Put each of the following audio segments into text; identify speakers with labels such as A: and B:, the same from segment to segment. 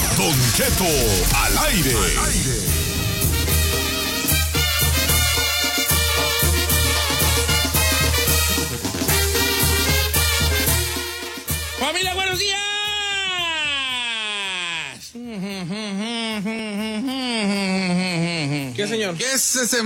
A: Don Cheto al aire.
B: ¡Familia, buenos días!
C: ¿Qué, señor?
D: ¿Qué es ese?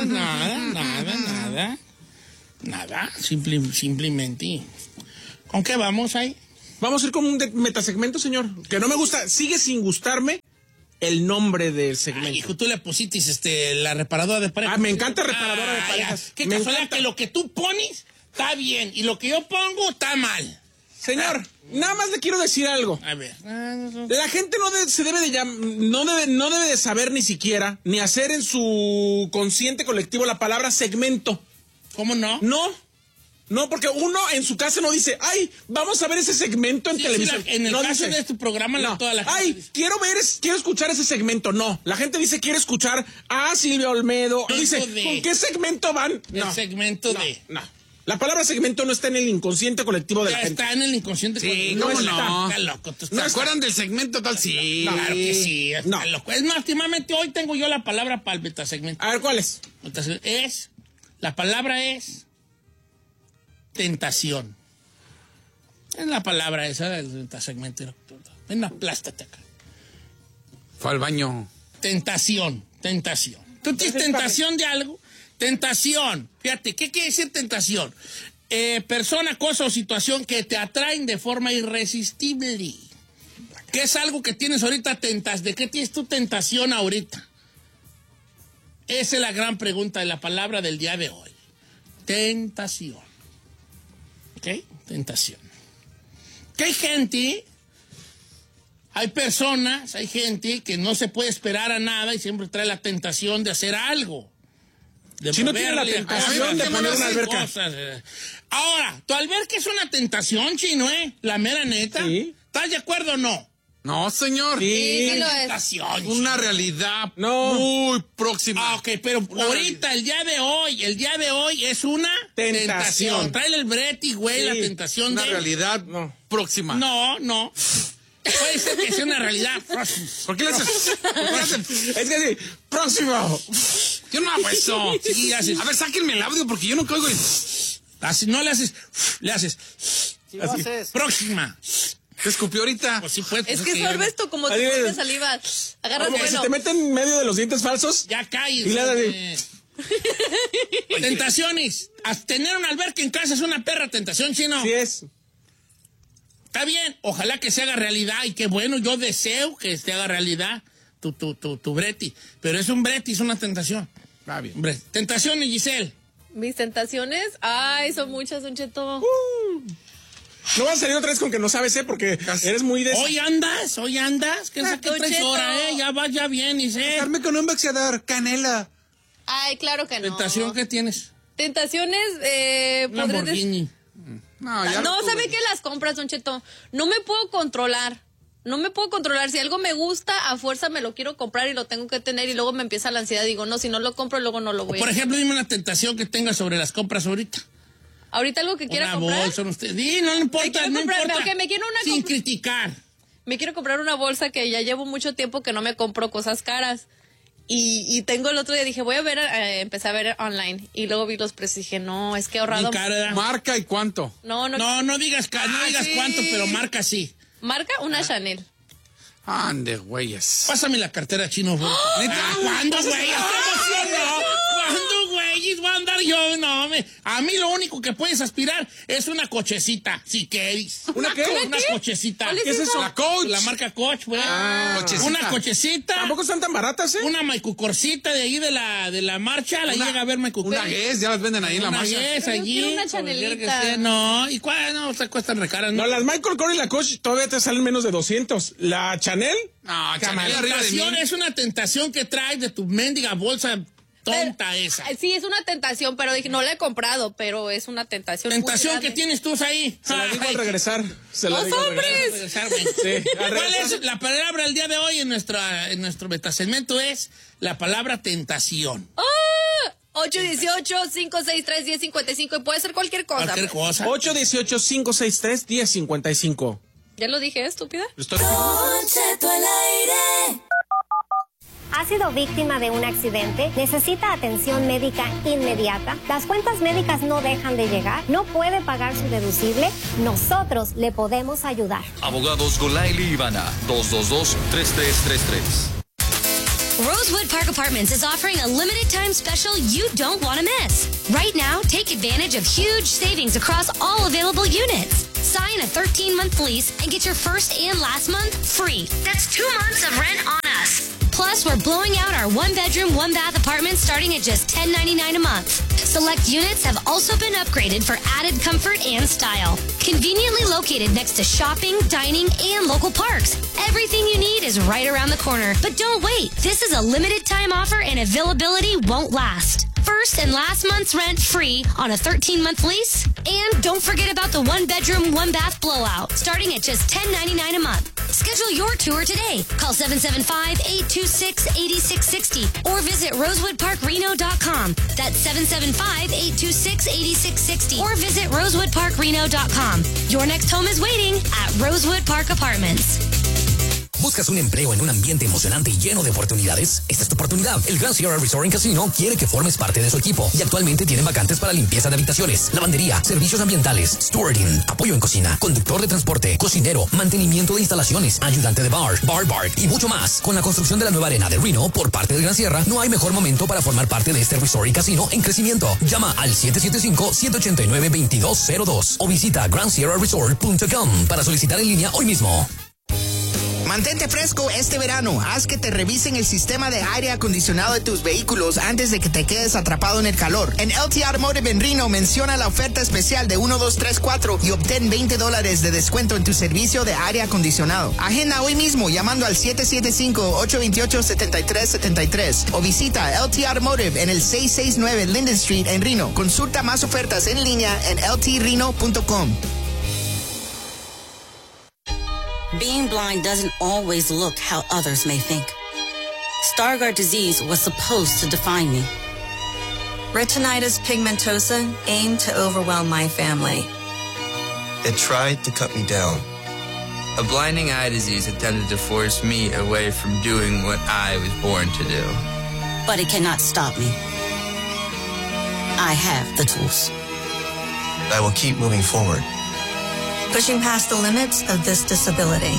B: Nada, simplemente. ¿Con qué vamos ahí?
C: Vamos a ir con un metasegmento, señor. Que no me gusta, sigue sin gustarme el nombre del segmento.
B: Ay, hijo, tú le pusiste la reparadora de parejas.
C: Me encanta reparadora de parejas.
B: Qué
C: Me
B: casualidad
C: encanta.
B: que lo que tú pones está bien y lo que yo pongo está mal.
C: Señor, nada más le quiero decir algo.
B: A ver.
C: La gente no debe de saber ni siquiera, ni hacer en su consciente colectivo la palabra segmento.
B: ¿Cómo no?
C: No, porque uno en su casa no dice, ay, vamos a ver ese segmento en televisión.
B: En el
C: no
B: caso
C: dice,
B: de tu programa, toda la gente
C: ay,
B: dice,
C: quiero escuchar ese segmento. No, la gente dice, quiere escuchar a Silvia Olmedo. No dice, ¿con qué segmento van?
B: El segmento de...
C: No. La palabra segmento no está en el inconsciente colectivo de la gente.
B: Está en el inconsciente.
D: Sí,
B: colectivo.
D: ¿cómo no?
B: Está loco.
D: ¿Se acuerdan del segmento tal? Sí.
B: Claro que sí. Está
C: No.
B: loco. Es más, últimamente hoy tengo yo la palabra para el metasegmento.
C: A ver, ¿cuál es?
B: La palabra es tentación. Es la palabra esa del metasegmento. Ven, aplástate acá.
D: Fue al baño.
B: Tentación. ¿Tú tienes tentación de algo? Tentación. Fíjate, ¿qué quiere decir tentación? Persona, cosa o situación que te atraen de forma irresistible. ¿Qué es algo que tienes ahorita ¿De qué tienes tu tentación ahorita? Esa es la gran pregunta de la palabra del día de hoy. Tentación. ¿Ok? Tentación. Que hay personas, hay gente que no se puede esperar a nada y siempre trae la tentación de hacer algo.
C: Si no tiene la tentación de poner una alberca.
B: Ahora, ¿tu alberca es una tentación, Chino, la mera neta?
C: Sí.
B: ¿Estás de acuerdo o no?
D: No, señor.
C: Sí,
E: lo es.
B: Tentación.
D: Una realidad
C: No.
D: muy próxima.
B: Ok, pero ahorita, el día de hoy es una tentación. Tráele el brete, güey,
C: Sí.
B: la tentación
D: Una
B: de...
D: realidad próxima.
B: No. Puede ser que sea una realidad.
D: ¿Por qué le haces?
C: Es que sí, próximo.
D: Yo no hago eso.
B: Sí, haces.
D: A ver, sáquenme el audio porque yo no caigo en...
B: No le haces. Le haces. Así. Próxima.
D: ¿Te escupió ahorita?
B: Pues sí, pues.
E: Es que
B: sí.
E: sorbes esto como
C: Ahí
E: tu propia
C: ves.
E: saliva. Agarras
C: Como que se
E: bueno.
C: te mete en medio de los dientes falsos.
B: Ya caes.
C: Y le das
B: Tentaciones. Tener una alberca en casa es una perra tentación, Chino.
C: Sí es.
B: Está bien. Ojalá que se haga realidad. Y qué bueno, yo deseo que se haga realidad tu breti. Pero es un breti, es una tentación.
D: Ah, bien.
B: Hombre, tentaciones, Giselle.
E: Mis tentaciones, ay, son muchas, Don Cheto.
C: No vas a salir otra vez con que no sabes, porque eres muy de...
B: Hoy andas. ¿Qué
E: Don
B: tres
E: Cheto.
B: horas, ya vienes,
D: Darme con un boxeador, canela.
E: Ay, claro que no.
B: ¿Tentación qué tienes?
E: Tentaciones,
B: Un Lamborghini.
D: No, ya
E: No,
D: tuve.
E: ¿sabe qué? Las compras, Don Cheto. No me puedo controlar. Si algo me gusta, a fuerza me lo quiero comprar y lo tengo que tener y luego me empieza la ansiedad. Digo, no, si no lo compro, luego no lo voy a...
B: Por ejemplo, dime una tentación que tengas sobre las compras ahorita.
E: Ahorita algo que quiera
B: Una
E: comprar.
B: bolsa, no importa,
E: quiero
B: no
E: comprar,
B: importa.
E: ok, me quiero una
B: Sin
E: comp-
B: criticar.
E: Me quiero comprar una bolsa que ya llevo mucho tiempo que no me compro cosas caras. Y tengo el otro día, dije, voy a ver, empecé a ver online. Y luego vi los precios y dije, no, es que he ahorrado.
B: Bien cara, ¿verdad?
D: Marca y cuánto.
E: No.
B: No digas
D: sí.
B: cuánto, pero marca sí.
E: Marca una Chanel.
D: Ande, güeyes.
B: Pásame la cartera, Chino. ¿Cuándo, güey? ¿Cuándo, güey? Voy a andar yo, a mí lo único que puedes aspirar es una cochecita, si quieres.
C: ¿Una qué?
B: Una cochecita.
E: ¿Cuál es
B: ¿Qué es
E: eso?
B: eso?
D: La Coach.
B: La marca Coach, güey.
D: Cochecita.
B: Una cochecita.
C: Tampoco están tan baratas,
B: Una maicucorcita de ahí de la marcha, la llega a ver maicucor.
D: Una Guess, ya las venden ahí en la
B: Una
D: marcha.
B: Guess
E: Pero yo
B: allí.
E: quiero una
B: por el
E: Chanelita.
B: que sea. No, ¿y cuál? No, se cuestan recaras,
C: No, las Michael Kors y la Coach todavía te salen menos de 200. La Chanel,
D: No, Chanel arriba de mí.
B: Tentación es una tentación que traes de tu mendiga bolsa tonta esa.
E: Sí, es una tentación, pero dije, no la he comprado, pero es una tentación. muy
B: Tentación que
E: grande.
B: tienes tú ahí.
C: se la digo al
B: Ay,
C: regresar.
E: ¡Los hombres!
B: regresar, güey.
C: Sí, al
B: ¿Cuál
C: regresar.
B: es la palabra del día de hoy en nuestro metasegmento? Es la palabra tentación.
E: 818-563-1055 y puede ser cualquier cosa.
B: Cualquier cosa.
C: 818-563-1055.
E: Ya lo dije, estúpida.
C: Estoy...
F: Don Cheto al aire. sido víctima de un accidente? ¿Necesita atención médica inmediata? ¿Las cuentas médicas no dejan de llegar? ¿No puede pagar su deducible? Nosotros le podemos ayudar.
G: Abogados Golaili y Ivana, 222-3333.
H: Rosewood Park Apartments is offering a limited time special you don't want to miss. Right now, take advantage of huge savings across all available units. Sign a 13-month lease and get your first and last month free. That's 2 months of rent on us. Plus, we're blowing out our 1-bedroom, 1-bath apartments starting at just $10.99 a month. Select units have also been upgraded for added comfort and style. Conveniently located next to shopping, dining, and local parks. Everything you need is right around the corner. But don't wait. This is a limited time offer and availability won't last. First and last month's rent free on a 13-month lease. And don't forget about the 1-bedroom, 1-bath blowout, starting at just $10.99 a month. Schedule your tour today. Call 775-826-8660 or visit rosewoodparkreno.com. That's 775-826-8660 or visit rosewoodparkreno.com. Your next home is waiting at Rosewood Park Apartments.
I: ¿Buscas un empleo en un ambiente emocionante y lleno de oportunidades? Esta es tu oportunidad. El Grand Sierra Resort and Casino quiere que formes parte de su equipo y actualmente tienen vacantes para limpieza de habitaciones, lavandería, servicios ambientales, stewarding, apoyo en cocina, conductor de transporte, cocinero, mantenimiento de instalaciones, ayudante de bar y mucho más. Con la construcción de la nueva arena de Reno por parte del Gran Sierra, no hay mejor momento para formar parte de este resort y casino en crecimiento. Llama al 775-789-2202 o visita grandsierraresort.com para solicitar en línea hoy mismo.
J: Mantente fresco este verano. Haz que te revisen el sistema de aire acondicionado de tus vehículos antes de que te quedes atrapado en el calor. En LT Automotive en Reno menciona la oferta especial de 1234 y obtén $20 de descuento en tu servicio de aire acondicionado. Agenda hoy mismo llamando al 775-828-7373 o visita LT Automotive en el 669 Linden Street en Reno. Consulta más ofertas en línea en ltreno.com.
K: Being blind doesn't always look how others may think. Stargardt disease was supposed to define me.
L: Retinitis pigmentosa aimed to overwhelm my family.
M: It tried to cut me down. A blinding eye disease attempted to force me away from doing what I was born to do.
K: But it cannot stop me. I have the tools.
M: I will keep moving forward.
L: Pushing past the limits of this disability.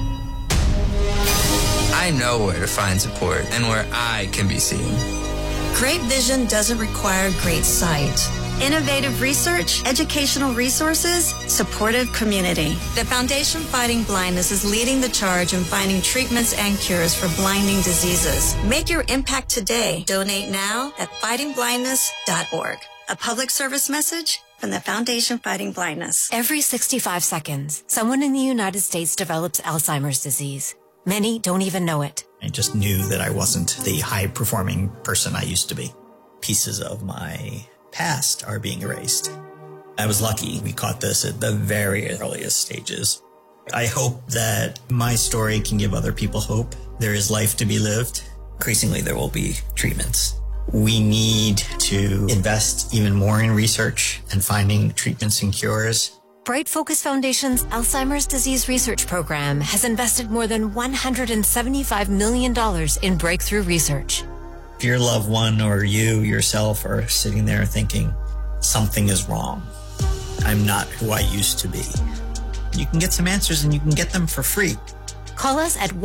M: I know where to find support and where I can be seen.
L: Great vision doesn't require great sight. Innovative research, educational resources, supportive community. The Foundation Fighting Blindness is leading the charge in finding treatments and cures for blinding diseases. Make your impact today. Donate now at fightingblindness.org. A public service message from the Foundation Fighting Blindness.
N: Every 65 seconds, someone in the United States develops Alzheimer's disease. Many don't even know it.
O: I just knew that I wasn't the high-performing person I used to be. Pieces of my past are being erased. I was lucky we caught this at the very earliest stages. I hope that my story can give other people hope. There is life to be lived. Increasingly, there will be treatments. We need to invest even more in research and finding treatments and cures.
N: Bright Focus Foundation's Alzheimer's Disease Research Program has invested more than $175 million in breakthrough research.
O: If your loved one or you yourself are sitting there thinking, something is wrong, I'm not who I used to be, you can get some answers and you can get them for free.
N: Call us at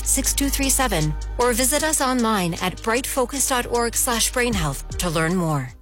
N: 1-855-345-6237 or visit us online at brightfocus.org/brainhealth to learn more.